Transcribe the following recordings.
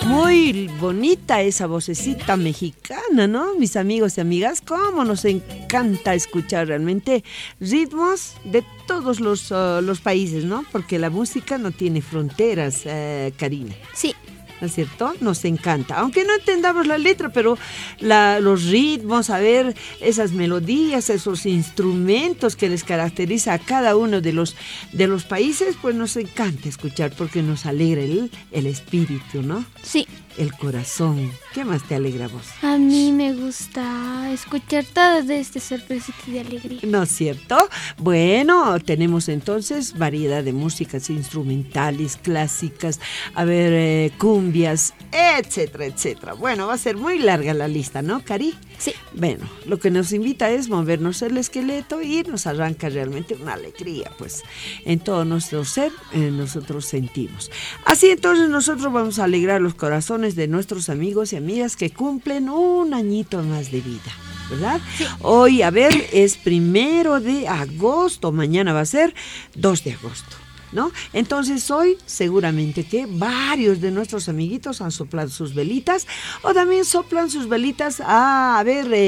Muy bonita esa vocecita mexicana, ¿no? Mis amigos y amigas, cómo nos encanta escuchar realmente ritmos de todos los países, ¿no? Porque la música no tiene fronteras, Karina. Sí. ¿No es cierto? Nos encanta. Aunque no entendamos la letra, pero los ritmos, a ver, esas melodías, esos instrumentos que les caracteriza a cada uno de los países, pues nos encanta escuchar porque nos alegra el espíritu, ¿no? Sí. El corazón. ¿Qué más te alegra vos? A mí me gusta escuchar todo de este sorpresito de alegría. ¿No es cierto? Bueno, tenemos entonces variedad de músicas instrumentales, clásicas, a ver, cumbias, etcétera, etcétera. Bueno, va a ser muy larga la lista, ¿no, Cari? Sí. Bueno, lo que nos invita es movernos el esqueleto y nos arranca realmente una alegría, pues, en todo nuestro ser, nosotros sentimos. Así entonces nosotros vamos a alegrar los corazones de nuestros amigos y amigas que cumplen un añito más de vida, ¿verdad? Sí. Hoy, a ver, es 1 de agosto, mañana va a ser 2 de agosto. ¿No? Entonces hoy seguramente que varios de nuestros amiguitos han soplado sus velitas o también soplan sus velitas a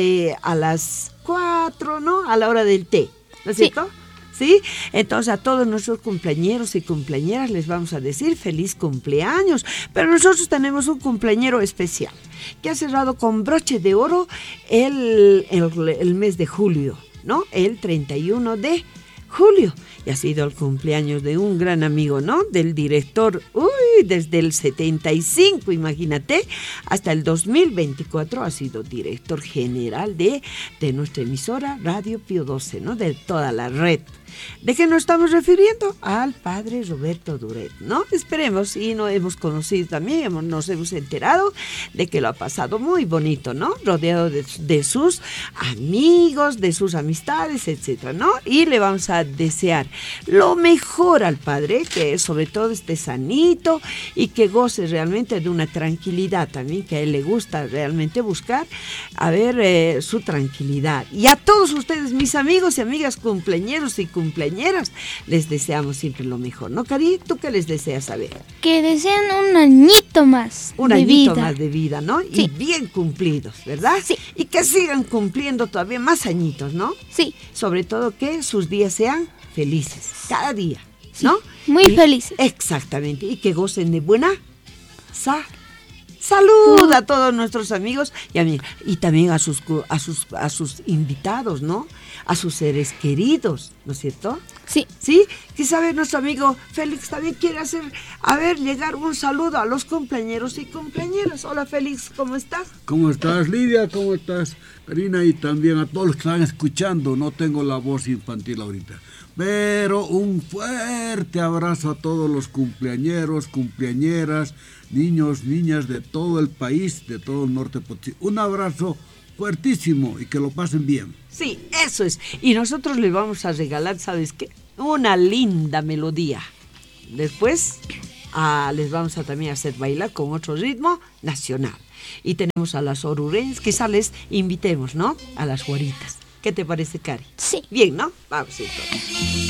las 4, ¿no? A la hora del té, ¿no es cierto? ¿Sí? Entonces a todos nuestros cumpleañeros y cumpleañeras les vamos a decir feliz cumpleaños, pero nosotros tenemos un cumpleañero especial que ha cerrado con broche de oro el mes de julio, ¿no? El 31 de julio, y ha sido el cumpleaños de un gran amigo, ¿no? Del director, desde el 75, imagínate, hasta el 2024 ha sido director general de nuestra emisora Radio Pío XII, ¿no? De toda la red. ¿De qué nos estamos refiriendo? Al padre Roberto Duret, ¿no? Esperemos, y nos hemos conocido también, nos hemos enterado de que lo ha pasado muy bonito, ¿no? Rodeado de sus amigos, de sus amistades, etcétera, ¿no? Y le vamos a desear lo mejor al padre, que sobre todo esté sanito y que goce realmente de una tranquilidad también, que a él le gusta realmente buscar, a ver, su tranquilidad. Y a todos ustedes, mis amigos y amigas cumpleañeros y cumpleañeras, les deseamos siempre lo mejor, ¿no, Cari? ¿Tú qué les deseas saber? Que desean un añito más un de añito vida. Más de vida, ¿no? Sí. Y bien cumplidos, ¿verdad? Sí. Y que sigan cumpliendo todavía más añitos, ¿no? Sí. Sobre todo que sus días sean felices, cada día, ¿no? Sí, muy felices. Exactamente, y que gocen de buena salud a todos nuestros amigos y amigas, y también a sus invitados, ¿no? A sus seres queridos, ¿no es cierto? Sí. ¿Sí? Quizá nuestro amigo Félix también quiere llegar un saludo a los cumpleañeros y cumpleañeras. Hola Félix, ¿cómo estás? ¿Cómo estás, Lidia? ¿Cómo estás, Karina? Y también a todos los que están escuchando. No tengo la voz infantil ahorita. Pero un fuerte abrazo a todos los cumpleañeros, cumpleañeras, niños, niñas de todo el país, de todo el norte Potosí. Un abrazo fuertísimo y que lo pasen bien. Sí, eso es. Y nosotros les vamos a regalar, ¿sabes qué? Una linda melodía. Después les vamos a también hacer bailar con otro ritmo nacional. Y tenemos a las orureñas, quizá les invitemos, ¿no? A las guaritas. ¿Qué te parece, Cari? Sí. Bien, ¿no? Vamos entonces.